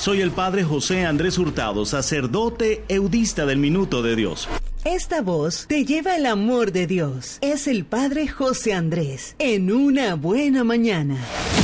Soy el Padre José Andrés Hurtado, sacerdote eudista del Minuto de Dios. Esta voz te lleva el amor de Dios. Es el Padre José Andrés en Una Buena Mañana.